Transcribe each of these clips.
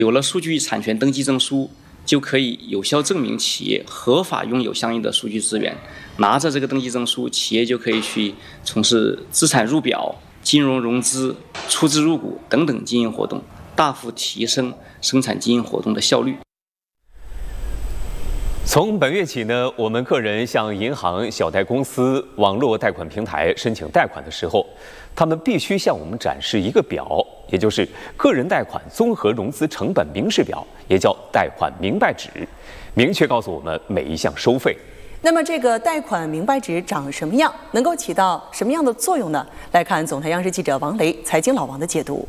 有了数据产权登记证书，就可以有效证明企业合法拥有相应的数据资源。拿着这个登记证书，企业就可以去从事资产入表、金融融资、出资入股等等经营活动，大幅提升生产经营活动的效率。 从本月起呢，我们个人向银行、小贷公司、网络贷款平台申请贷款的时候，他们必须向我们展示一个表，也就是个人贷款综合融资成本明示表，也叫贷款明白纸，明确告诉我们每一项收费。 那么这个贷款明白纸长什么样，能够起到什么样的作用呢？来看总台央视记者王雷、财经老王的解读。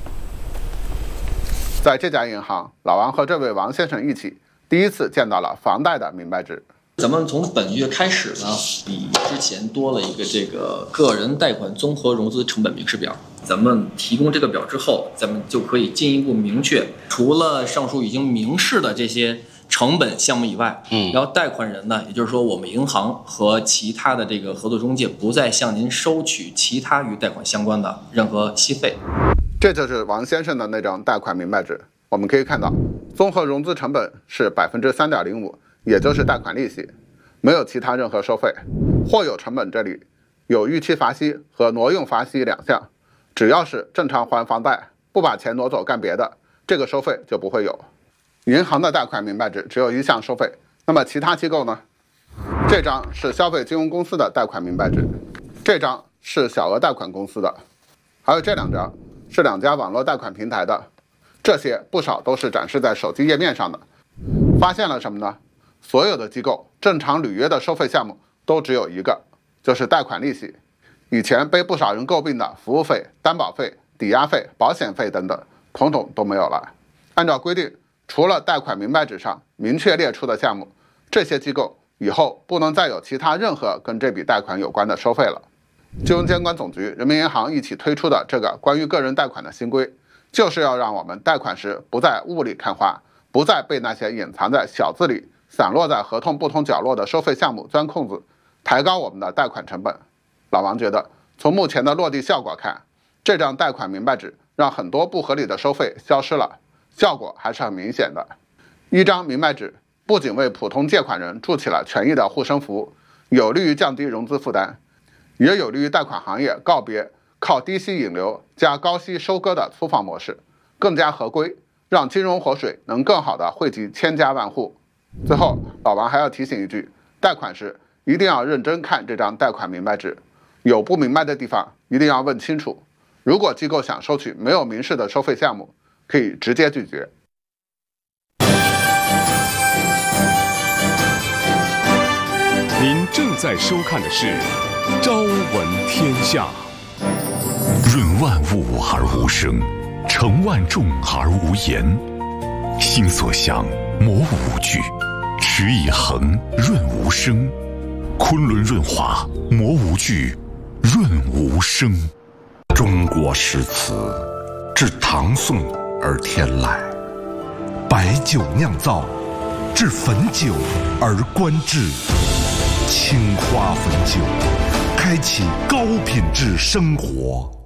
在这家银行，老王和这位王先生一起第一次见到了房贷的明白纸。 咱们从本月开始呢，比之前多了一个这个个人贷款综合融资成本明示表。咱们提供这个表之后，咱们就可以进一步明确，除了上述已经明示的这些成本项目以外，然后贷款人呢，也就是说我们银行和其他的这个合作中介不再向您收取其他与贷款相关的任何息费。 这就是王先生的那张贷款明白纸。我们可以看到，综合融资成本是3.05%，也就是贷款利息，没有其他任何收费。或有成本这里有逾期罚息和挪用罚息两项，只要是正常还房贷，不把钱挪走干别的，这个收费就不会有。银行的贷款明白纸只有一项收费，那么其他机构呢？这张是消费金融公司的贷款明白纸，这张是小额贷款公司的，还有这两张是两家网络贷款平台的。这些不少都是展示在手机页面上的。发现了什么呢？所有的机构正常履约的收费项目都只有一个，就是贷款利息。以前被不少人诟病的服务费、担保费、抵押费、保险费等等，统统都没有了。按照规定，除了贷款明白纸上明确列出的项目，这些机构以后不能再有其他任何跟这笔贷款有关的收费了。金融监管总局、人民银行一起推出的这个关于个人贷款的新规，就是要让我们贷款时不再雾里看花，不再被那些隐藏在小字里、散落在合同不同角落的收费项目钻空子，抬高我们的贷款成本。老王觉得，从目前的落地效果看，这张贷款明白纸让很多不合理的收费消失了，效果还是很明显的。一张明白纸不仅为普通借款人筑起了权益的护身符，有利于降低融资负担，也有利于贷款行业告别靠低息引流加高息收割的粗放模式，更加合规，让金融活水能更好地惠及千家万户。最后，老王还要提醒一句，贷款时一定要认真看这张贷款明白纸，有不明白的地方一定要问清楚。如果机构想收取没有明示的收费项目，可以直接拒绝。 您正在收看的是《朝闻天下》。 润万物而无声，成万众而无言。心所向，磨无惧；持以恒，润无声。昆仑润滑，磨无惧，润无声。中国诗词，至唐宋而天籁；白酒酿造，至汾酒而观致。青花汾酒，开启高品质生活。